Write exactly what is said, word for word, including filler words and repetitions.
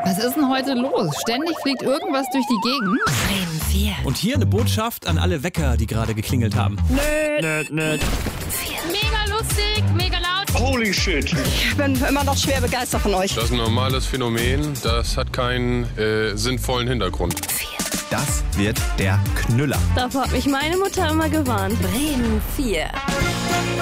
Was ist denn heute los? Ständig fliegt irgendwas durch die Gegend. Bremen vier. Und hier eine Botschaft an alle Wecker, die gerade geklingelt haben. Nö. Nö, nö. Mega lustig, mega laut. Holy shit. Ich bin immer noch schwer begeistert von euch. Das ist ein normales Phänomen, das hat keinen äh, sinnvollen Hintergrund. Das wird der Knüller. Davor hat mich meine Mutter immer gewarnt. Bremen vier.